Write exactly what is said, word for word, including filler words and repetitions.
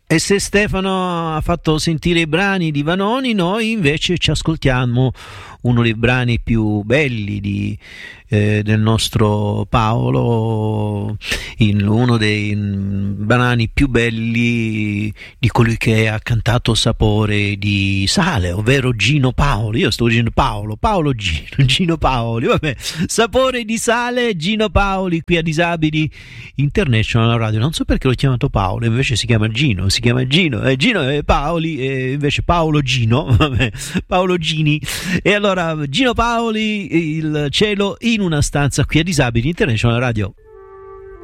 E se Stefano ha fatto sentire i brani di Vanoni, noi invece ci ascoltiamo uno dei brani più belli di, eh, del nostro Paolo, in uno dei brani più belli di colui che ha cantato Sapore di sale, ovvero Gino Paoli. Io sto dicendo Paolo, Paolo Gino, Gino Paoli, vabbè, Sapore di sale, Gino Paoli qui a Disabili International Radio. Non so perché l'ho chiamato Paolo, invece si chiama Gino, si chiama Gino, eh, Gino e Paoli, e invece Paolo Gino, vabbè, Paolo Gini. E allora Gino Paoli, Il cielo in una stanza qui a Disabili International Radio.